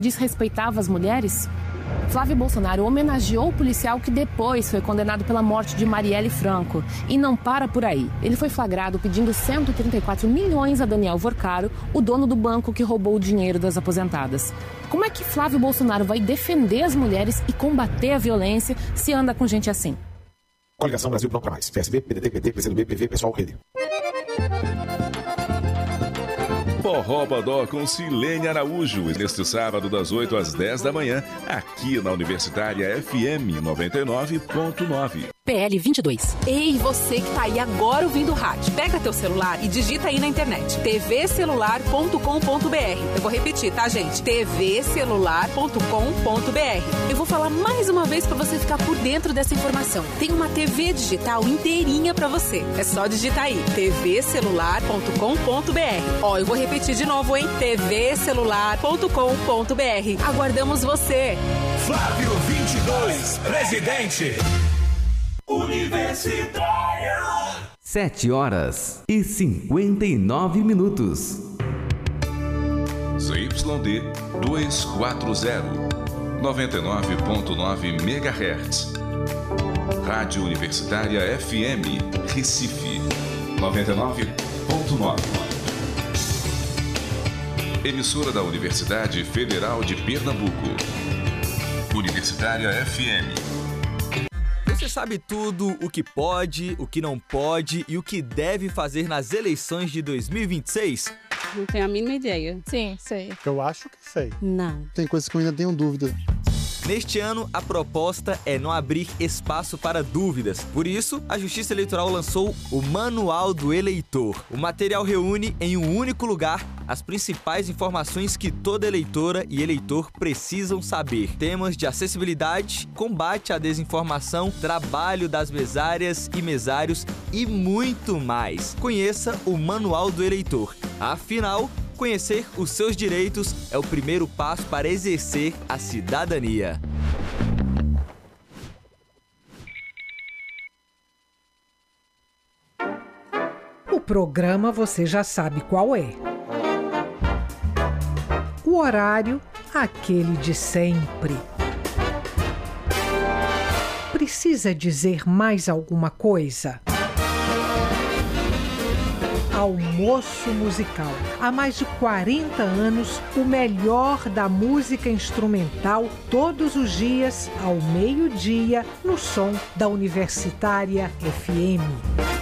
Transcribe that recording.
desrespeitava as mulheres? Flávio Bolsonaro homenageou o policial que depois foi condenado pela morte de Marielle Franco. E não para por aí. Ele foi flagrado pedindo 134 milhões a Daniel Vorcaro, o dono do banco que roubou o dinheiro das aposentadas. Como é que Flávio Bolsonaro vai defender as mulheres e combater a violência se anda com gente assim? Coligação Brasil Não Pra Mais. PSB, PDT, PT, PCdoB, PV, Pessoal, Rede. Forró Bodó com Silene Araújo, neste sábado das 8 às 10 da manhã, aqui na Universitária FM 99.9. PL 22. Ei, você que tá aí agora ouvindo o rádio, pega teu celular e digita aí na internet tvcelular.com.br. Eu vou repetir, tá, gente? tvcelular.com.br. Eu vou falar mais uma vez pra você ficar por dentro dessa informação. Tem uma TV digital inteirinha pra você. É só digitar aí tvcelular.com.br. Ó, eu vou repetir de novo, hein? tvcelular.com.br. Aguardamos você. Flávio 22, presidente. Universitária. 7h59. ZYD 240, 99.9 MHz. Rádio Universitária FM, Recife, 99.9. Emissora da Universidade Federal de Pernambuco. Universitária FM. Você sabe tudo o que pode, o que não pode e o que deve fazer nas eleições de 2026? Não tenho a mínima ideia. Sim, sei. Eu acho que sei. Não. Tem coisas que eu ainda tenho dúvida. Neste ano, a proposta é não abrir espaço para dúvidas. Por isso, a Justiça Eleitoral lançou o Manual do Eleitor. O material reúne em um único lugar as principais informações que toda eleitora e eleitor precisam saber. Temas de acessibilidade, combate à desinformação, trabalho das mesárias e mesários e muito mais. Conheça o Manual do Eleitor. Afinal, conhecer os seus direitos é o primeiro passo para exercer a cidadania. O programa você já sabe qual é. O horário, aquele de sempre. Precisa dizer mais alguma coisa? Almoço Musical. Há mais de 40 anos, o melhor da música instrumental, todos os dias, ao meio-dia, no som da Universitária FM.